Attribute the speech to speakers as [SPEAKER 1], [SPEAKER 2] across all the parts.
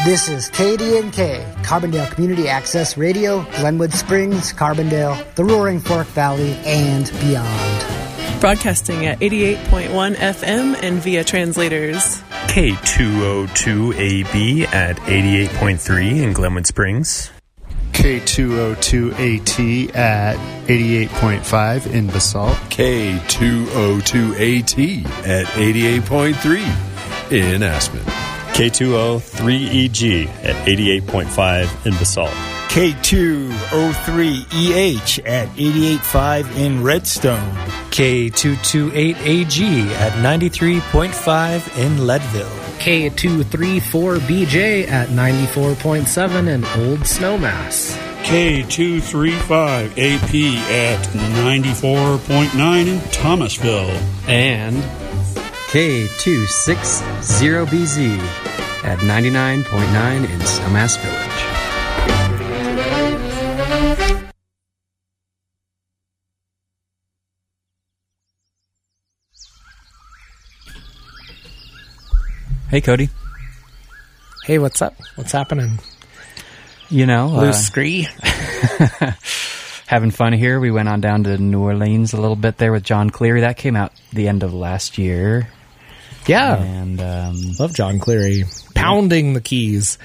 [SPEAKER 1] This is KDNK, Carbondale Community Access Radio, Glenwood Springs, Carbondale, the Roaring Fork Valley, and beyond.
[SPEAKER 2] Broadcasting at 88.1 FM and via translators.
[SPEAKER 3] K202AB at 88.3 in Glenwood Springs.
[SPEAKER 4] K202AT at 88.5 in Basalt.
[SPEAKER 5] K202AT at 88.3 in Aspen.
[SPEAKER 6] K203EG at 88.5 in Basalt.
[SPEAKER 7] K203EH at 88.5 in Redstone.
[SPEAKER 8] K228AG at 93.5 in Leadville.
[SPEAKER 9] K234BJ at 94.7 in Old Snowmass.
[SPEAKER 10] K235AP at 94.9 in Thomasville.
[SPEAKER 11] And K260BZ at 99.9 in Snowmass Village.
[SPEAKER 12] Hey, Cody.
[SPEAKER 13] Hey, what's up? What's happening?
[SPEAKER 12] You know,
[SPEAKER 13] loose scree.
[SPEAKER 12] Having fun here. We went on down to New Orleans a little bit there with John Cleary. That came out the end of last year.
[SPEAKER 13] Yeah.
[SPEAKER 12] And
[SPEAKER 13] love John Cleary. Pounding the keys.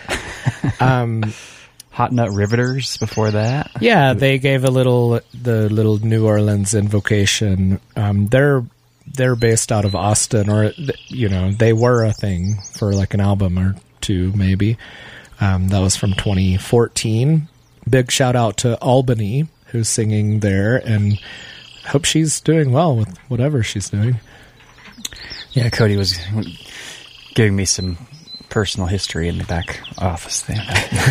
[SPEAKER 12] Hot Nut Riveters before that.
[SPEAKER 13] Yeah, they gave the little New Orleans invocation. They're based out of Austin, or, you know, they were a thing for like an album or two, maybe. That was from 2014. Big shout out to Albany, who's singing there, and hope she's doing well with whatever she's doing.
[SPEAKER 12] Yeah, Cody was giving me some personal history in the back office there.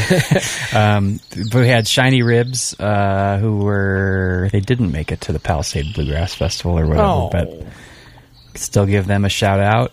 [SPEAKER 12] We had Shiny Ribs, they didn't make it to the Palisade Bluegrass Festival or whatever, but still give them a shout out.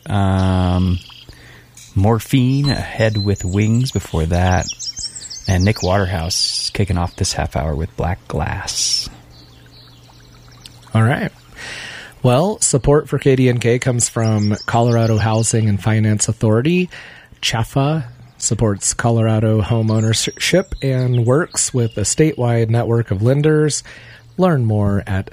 [SPEAKER 12] Morphine, Head with Wings before that. And Nick Waterhouse kicking off this half hour with Black Glass.
[SPEAKER 13] All right. Well, support for KDNK comes from Colorado Housing and Finance Authority. CHFA supports Colorado home ownership and works with a statewide network of lenders. Learn more at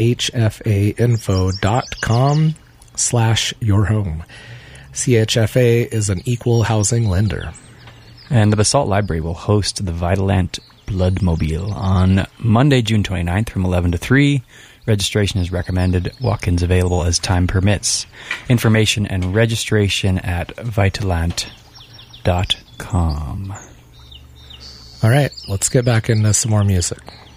[SPEAKER 13] chfainfo.com/yourhome. CHFA is an equal housing lender.
[SPEAKER 12] And the Basalt Library will host the Vitalant Bloodmobile on Monday, June 29th from 11 to 3. Registration is recommended. Walk-ins available as time permits. Information and registration at vitalant.com.
[SPEAKER 13] All right, let's get back into some more music.